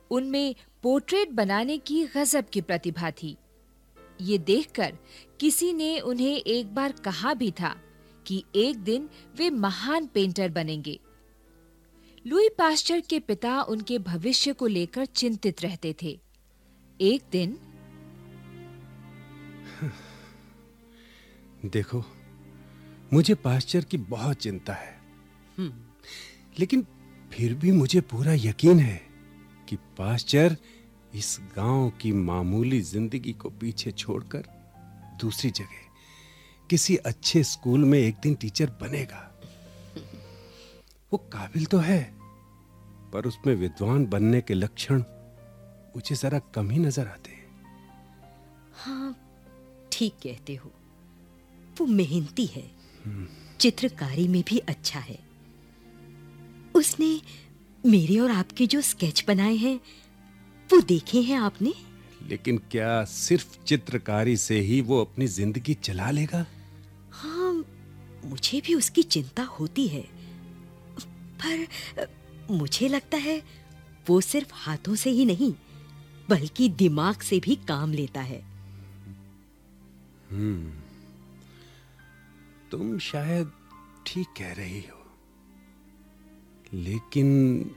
उनमें पोर्ट्रेट बनाने की गजब की प्रतिभा थी। ये देखकर किसी ने उन्हें एक बार कहा भी था कि एक दिन वे महान पेंटर बनेंगे। लुई पास्चर के पिता उनके भविष्य को लेकर चिंतित रहते थे। एक दिन, देखो, मुझे पास्चर की बहुत चिंता है, लेकिन फिर भी मुझे पूरा यकीन है कि पास्चर इस गांव की मामूली जिंदगी को पीछे छोड़कर दूसरी जगह किसी अच्छे स्कूल में एक दिन टीचर बनेगा। वो काबिल तो है, पर उसमें विद्वान बनने के लक्षण मुझे जरा कम ही नजर आते हैं। हाँ, ठीक कहते हो। वो मेहनती है, चित्रकारी में भी अच्छा है। उसने मेरे और आपके जो स्केच बनाए हैं वो देखे हैं आपने? लेकिन क्या सिर्फ चित्रकारी से ही वो अपनी जिंदगी चला लेगा? हाँ, मुझे भी उसकी चिंता होती है, पर मुझे लगता है वो सिर्फ हाथों से ही नहीं बल्कि दिमाग से भी काम लेता है। तुम शायद ठीक कह रही हो, लेकिन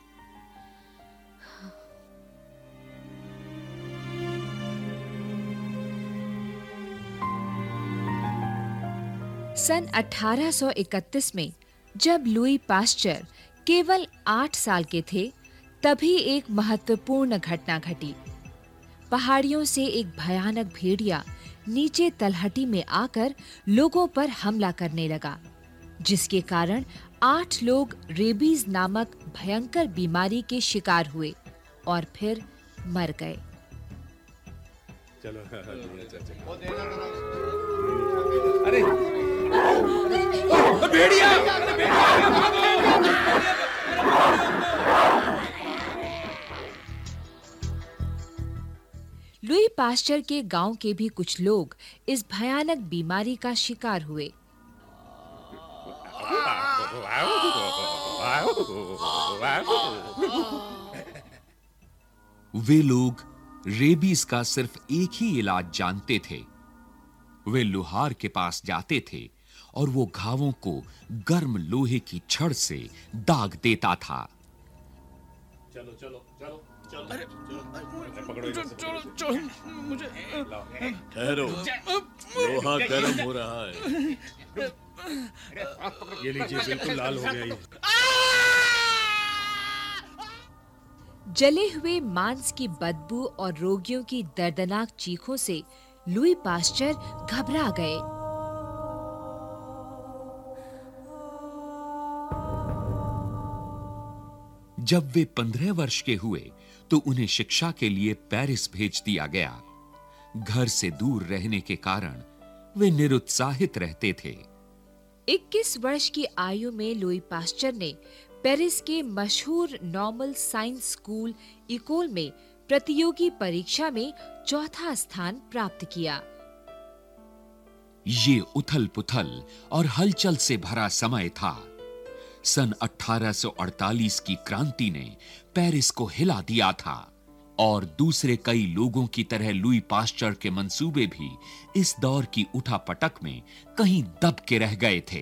सन 1831 में जब लुई पास्चर केवल 8 साल के थे, तभी एक महत्वपूर्ण घटना घटी। पहाड़ियों से एक भयानक भेड़िया नीचे तलहटी में आकर लोगों पर हमला करने लगा, जिसके कारण 8 लोग रेबीज नामक भयंकर बीमारी के शिकार हुए और फिर मर गए। चलो, अरे भेड़िया! लुई पास्चर के गांव के भी कुछ लोग इस भयानक बीमारी का शिकार हुए। वे लोग रेबीज का सिर्फ एक ही इलाज जानते थे। वे लोहार के पास जाते थे और वो घावों को गर्म लोहे की छड़ से दाग देता था। चलो चलो चलो चलो, अरे पकड़ो, चलो मुझे ठहरो, लोहा गर्म हो रहा है। ये लीजिए, बिल्कुल लाल हो गया ये। जले हुए मांस की बदबू और रोगियों की दर्दनाक चीखों से लुई पास्चर घबरा गए। जब वे 15 वर्ष के हुए तो उन्हें शिक्षा के लिए पेरिस भेज दिया गया। घर से दूर रहने के कारण वे निरुत्साहित रहते थे। 21 वर्ष की आयु में लुई पास्चर ने पेरिस के मशहूर नॉर्मल साइंस स्कूल इकोल में प्रतियोगी परीक्षा में चौथा स्थान प्राप्त किया। ये उथल-पुथल और हलचल से भरा समय था। सन 1848 की क्रांति ने पेरिस को हिला दिया था और दूसरे कई लोगों की तरह लुई पास्चर के मंसूबे भी इस दौर की उठापटक में कहीं दब के रह गए थे।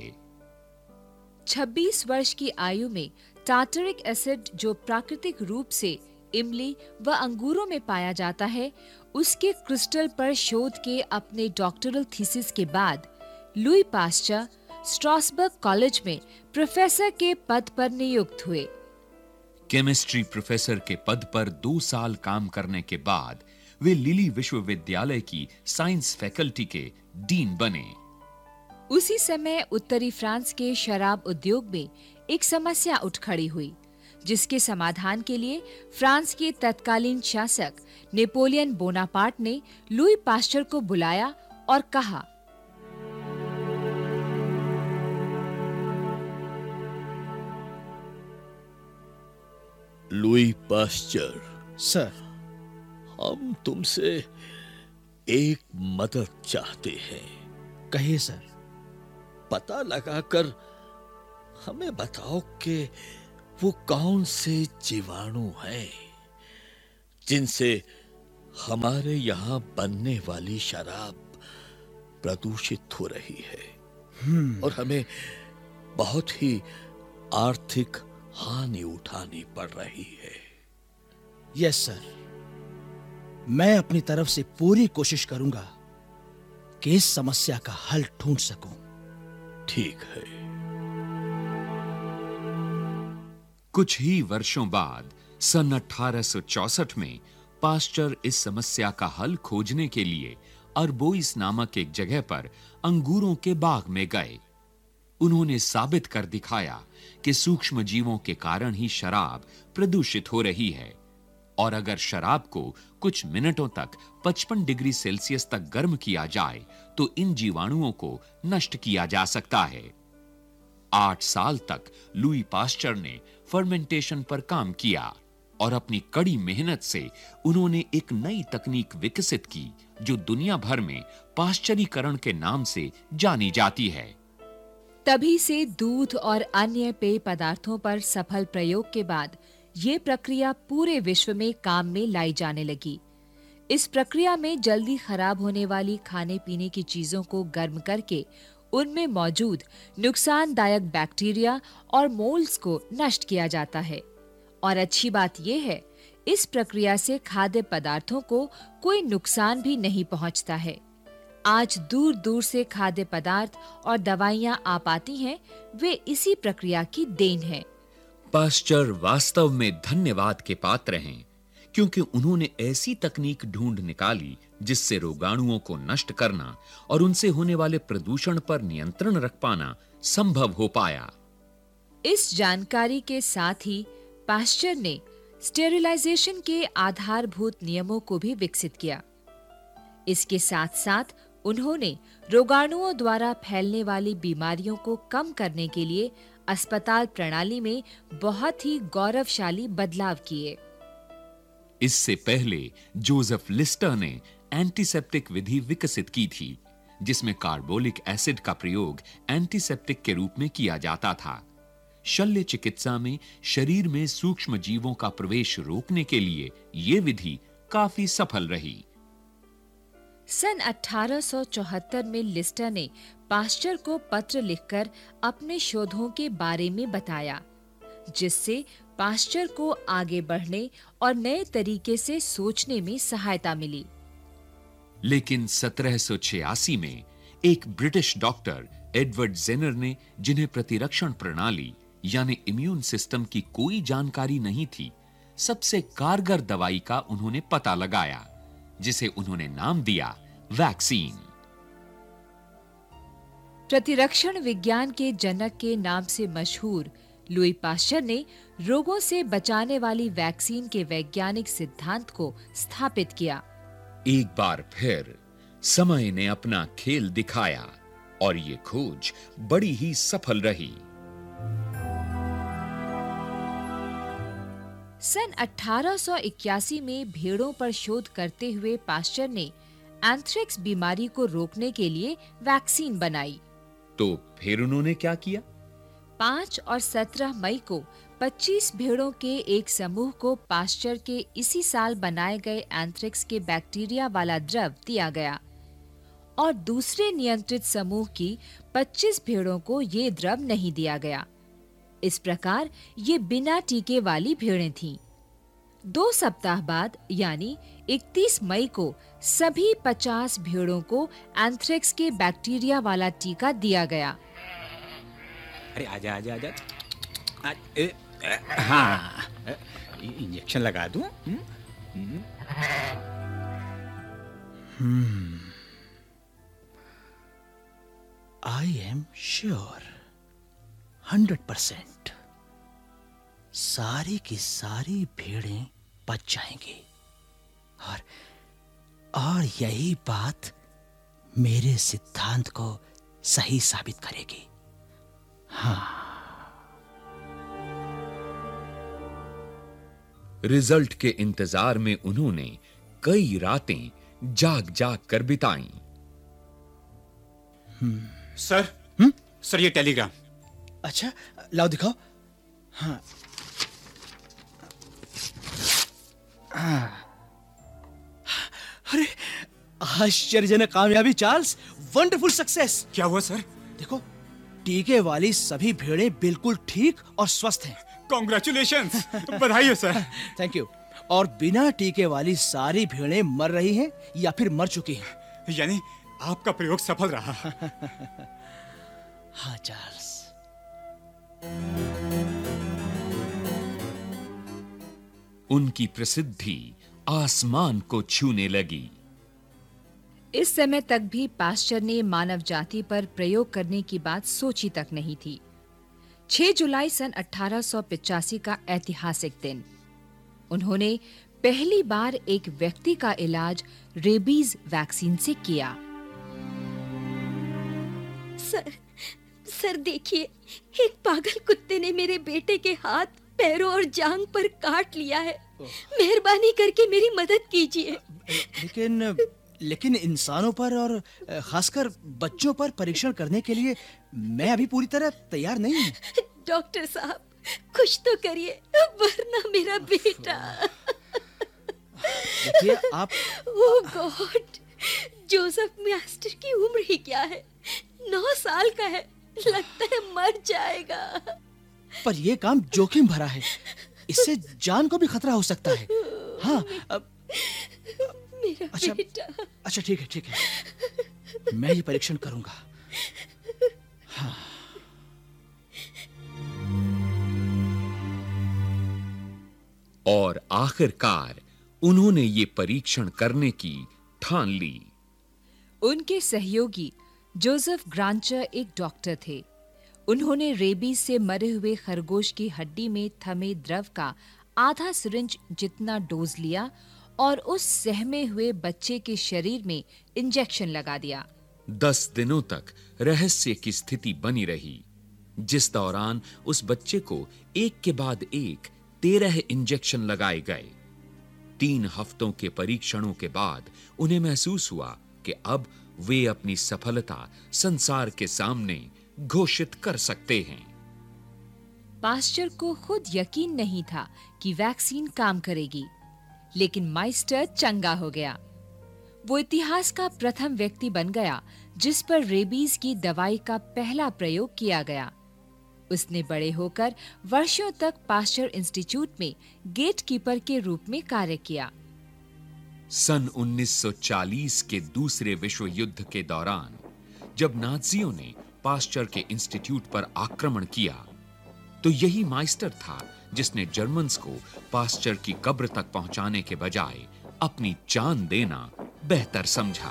26 वर्ष की आयु में टार्टरिक एसिड, जो प्राकृतिक रूप से इमली व अंगूरों में पाया जाता है, उसके क्रिस्टल पर शोध के अपने डॉक्टरल थीसिस के बाद लुई पास्चर स्ट्रासबर्ग कॉलेज में प्रोफेसर के पद पर नियुक्त हुए। केमिस्ट्री प्रोफेसर के पद पर 2 साल काम करने के बाद वे लिली विश्वविद्यालय की साइंस फैकल्टी के डीन बने। उसी समय उत्तरी फ्रांस के शराब उद्योग में एक समस्या उठ खड़ी हुई, जिसके समाधान के लिए फ्रांस के तत्कालीन शासक नेपोलियन बोनापार्ट ने लुई पास्चर को बुलाया और कहा, लुई पास्चर, सर, हम तुमसे एक मदद चाहते हैं। कहिए सर। पता लगाकर हमें बताओ कि वो कौन से जीवाणु हैं जिनसे हमारे यहाँ बनने वाली शराब प्रदूषित हो रही है और हमें बहुत ही आर्थिक हानि उठानी पड़ रही है। यस सर, मैं अपनी तरफ से पूरी कोशिश करूंगा कि इस समस्या का हल ढूंढ सकूं। ठीक है। कुछ ही वर्षों बाद सन 1864 में पास्चर इस समस्या का हल खोजने के लिए अरबोइस नामक एक जगह पर अंगूरों के बाग में गए। उन्होंने साबित कर दिखाया कि सूक्ष्म जीवों के कारण ही शराब प्रदूषित हो रही है और अगर शराब को कुछ मिनटों तक 55 डिग्री सेल्सियस तक गर्म किया जाए तो इन जीवाणुओं को नष्ट किया जा सकता है। 8 साल तक लुई पास्चर ने फर्मेंटेशन पर काम किया और अपनी कड़ी मेहनत से उन्होंने एक नई तकनीक विकसित की जो दुनिया भर में पाश्चरीकरण के नाम से जानी जाती है। तभी से दूध और अन्य पेय पदार्थों पर सफल प्रयोग के बाद ये प्रक्रिया पूरे विश्व में काम में लाई जाने लगी। इस प्रक्रिया में जल्दी खराब होने वाली खाने पीने की चीजों को गर्म करके उनमें मौजूद नुकसानदायक बैक्टीरिया और मोल्ड्स को नष्ट किया जाता है। और अच्छी बात यह है, इस प्रक्रिया से खाद्य पदार्थों को कोई नुकसान भी नहीं पहुंचता है। आज दूर दूर से खाद्य पदार्थ और दवाइयां आ पाती हैं, वे इसी प्रक्रिया की देन है। पास्चर वास्तव में धन्यवाद के पात्र हैं क्योंकि उन्होंने ऐसी तकनीक ढूंढ निकाली जिससे रोगाणुओं को नष्ट करना और उनसे होने वाले प्रदूषण पर नियंत्रण रख पाना संभव हो पाया। इस जानकारी के साथ ही पास्चर ने स्टेरिलाइजेशन के आधारभूत नियमों को भी विकसित किया। इसके साथ-साथ उन्होंने रोगाणुओं द्वारा फैलने वाली बीमारियों को कम करने के लिए अस्पताल प्रणाली में बहुत ही गौरवशाली बदलाव किए। इससे पहले जोसेफ लिस्टर ने एंटीसेप्टिक विधि विकसित की थी जिसमें कार्बोलिक एसिड का प्रयोग एंटीसेप्टिक के रूप में किया जाता था। शल्य चिकित्सा में शरीर में सूक्ष्म जीवों का प्रवेश रोकने के लिए यह विधि काफी सफल रही। सन 1874 में लिस्टर ने पास्चर को पत्र लिखकर अपने शोधों के बारे में बताया, जिससे पास्चर को आगे बढ़ने और नए तरीके से सोचने में सहायता मिली। लेकिन 1786 में एक ब्रिटिश डॉक्टर एडवर्ड जेनर ने, जिन्हें प्रतिरक्षण प्रणाली यानी इम्यून सिस्टम की कोई जानकारी नहीं थी, सबसे कारगर दवाई का उन्होंने पता लगाया जिसे उन्होंने नाम दिया वैक्सीन। प्रतिरक्षण विज्ञान के जनक के नाम से मशहूर लुई पास्चर ने रोगों से बचाने वाली वैक्सीन के वैज्ञानिक सिद्धांत को स्थापित किया। एक बार फिर समय ने अपना खेल दिखाया और ये खोज बड़ी ही सफल रही। सन 1881 में भेड़ों पर शोध करते हुए पास्चर ने एंथ्रेक्स बीमारी को रोकने के लिए वैक्सीन बनाई। तो फिर उन्होंने क्या किया? 5 और 17 मई को 25 भेड़ों के एक समूह को पास्चर के इसी साल बनाए गए एंथ्रेक्स के बैक्टीरिया वाला द्रव दिया गया और दूसरे नियंत्रित समूह की 25 भेड़ों को ये द्रव नहीं दिया गया। इस प्रकार ये बिना टीके वाली भेड़ें थीं। 2 सप्ताह बाद यानी 31 मई को सभी 50 भेड़ों को एंथ्रेक्स के बैक्टीरिया वाला टीका दिया गया। अरे आजा आजा आजा। हाँ, इंजेक्शन लगा दूं? I am sure 100% सारी की सारी भेड़ें बच जाएंगी और यही बात मेरे सिद्धांत को सही साबित करेगी। रिजल्ट के इंतजार में उन्होंने कई रातें जाग जाग कर बिताईं। सर ये टेलीग्राम। अच्छा, लाओ दिखाओ। हाँ, आश्चर्यजनक कामयाबी चार्ल्स, वंडरफुल सक्सेस। क्या हुआ सर? देखो, टीके वाली सभी भेड़ें बिल्कुल ठीक और स्वस्थ हैं। कांग्रेचुलेशंस, बधाई हो सर। Thank you. और बिना टीके वाली सारी भेड़ें मर रही हैं या फिर मर चुकी हैं। यानी आपका प्रयोग सफल रहा। हाँ चार्ल्स। उनकी प्रसिद्धि आसमान को छूने लगी। इस समय तक भी पास्चर ने मानव जाति पर प्रयोग करने की बात सोची तक नहीं थी। 6 जुलाई सन 1885 का ऐतिहासिक दिन, उन्होंने पहली बार एक व्यक्ति का इलाज रेबीज वैक्सीन से किया। सर देखिए, एक पागल कुत्ते ने मेरे बेटे के हाथ, पैरों और जांघ पर काट लिया है। मेहरबानी करके मेरी मदद कीजिए। लेकिन इंसानों पर और खासकर बच्चों पर परीक्षण करने के लिए मैं अभी पूरी तरह तैयार नहीं हूँ। डॉक्टर साहब, कुछ तो करिए, वरना मेरा बेटा। देखिए आप। ओह गॉड, जोसेफ मास्टर की उम्र ही क्या है, 9 साल का है। लगता है मर जाएगा। पर यह काम जोखिम भरा है, इससे जान को भी खतरा हो सकता है। हाँ, मेरा बेटा। अच्छा ठीक है, मैं ये परीक्षण करूंगा। हाँ। और आखिरकार उन्होंने ये परीक्षण करने की ठान ली। उनके सहयोगी जोसेफ ग्रांचर एक डॉक्टर थे। उन्होंने रेबीज से मरे हुए खरगोश की हड्डी में थमे द्रव का आधा सिरिंज जितना डोज लिया और उस सहमे हुए बच्चे के शरीर में इंजेक्शन लगा दिया। 10 दिनों तक रहस्य की स्थिति बनी रही, जिस दौरान उस बच्चे को एक के बाद एक 13 इंजेक्शन लगाए गए। 3 हफ्तों के परीक्षणों के बाद उन्हें महसूस हुआ कि अब वे अपनी सफलता संसार के सामने घोषित कर सकते हैं। पास्चर को खुद यकीन नहीं था कि वैक्सीन काम करेगी, लेकिन माइस्टर चंगा हो गया। वो इतिहास का प्रथम व्यक्ति बन गया जिस पर रेबीज की दवाई का पहला प्रयोग किया गया। उसने बड़े होकर वर्षों तक पास्चर इंस्टीट्यूट में गेटकीपर के रूप में कार्य किया। सन 1940 के दूसरे विश्व युद्ध के दौरान जब नाज़ियों ने पास्चर के इंस्टीट्यूट पर आक्रमण किया, तो यही माइस्टर था जिसने जर्मन्स को पास्चर की कब्र तक पहुंचाने के बजाय अपनी जान देना बेहतर समझा।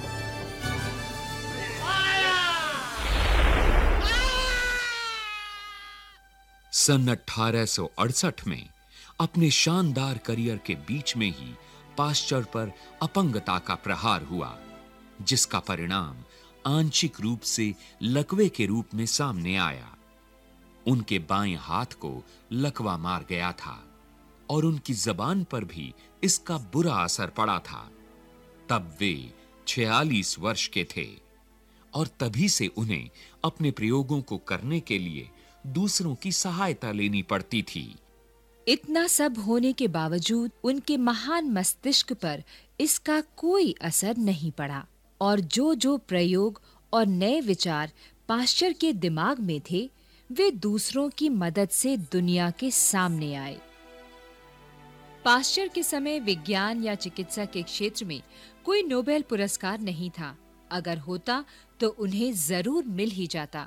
सन 1868 में अपने शानदार करियर के बीच में ही पास्चर पर अपंगता का प्रहार हुआ, जिसका परिणाम आंशिक रूप से लकवे के रूप में सामने आया। उनके बाएं हाथ को लकवा मार गया था और उनकी जबान पर भी इसका बुरा असर पड़ा था। तब वे 46 वर्ष के थे और तभी से उन्हें अपने प्रयोगों को करने के लिए दूसरों की सहायता लेनी पड़ती थी। इतना सब होने के बावजूद उनके महान मस्तिष्क पर इसका कोई असर नहीं पड़ा और जो प्रयोग और नए विचार पास्चर के दिमाग में थे, वे दूसरों की मदद से दुनिया के सामने आए। पास्चर के समय विज्ञान या चिकित्सा के क्षेत्र में कोई नोबेल पुरस्कार नहीं था। अगर होता तो उन्हें जरूर मिल ही जाता।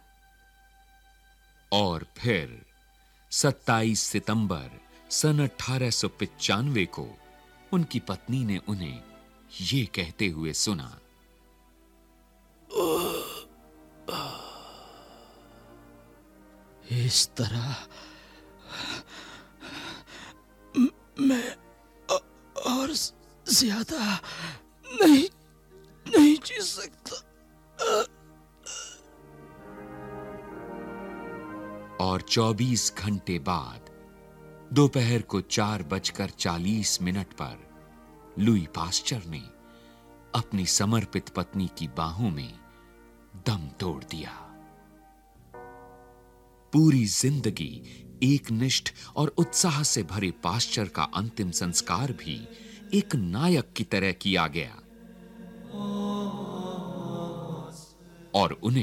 और फिर 27 सितंबर सन 1895 को उनकी पत्नी ने उन्हें ये कहते हुए सुना, इस तरह मैं और ज्यादा नहीं जी सकता। और 24 घंटे बाद दोपहर को 4:40 पर लुई पास्चर ने अपनी समर्पित पत्नी की बाहों में दम तोड़ दिया। पूरी जिंदगी एकनिष्ठ और उत्साह से भरे पास्चर का अंतिम संस्कार भी एक नायक की तरह किया गया। और उन्हें